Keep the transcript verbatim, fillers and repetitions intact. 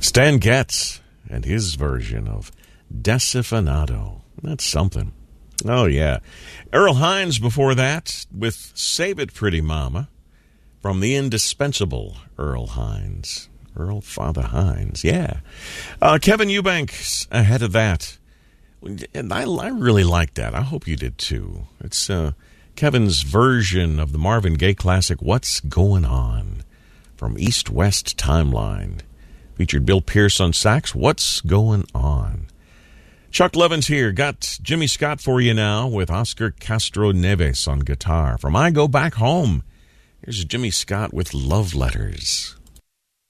Stan Getz and his version of Desafinado. That's something. Oh, yeah. Earl Hines before that with Save It Pretty Mama from the indispensable Earl Hines. Earl Father Hines, yeah. Uh, Kevin Eubanks ahead of that. And I, I really like that. I hope you did too. It's uh, Kevin's version of the Marvin Gaye classic, What's Going On? From East West Timeline. Featured Bill Pierce on sax, What's Going On? Chuck Levin's here. Got Jimmy Scott for you now with Oscar Castro Neves on guitar. From I Go Back Home, here's Jimmy Scott with Love Letters.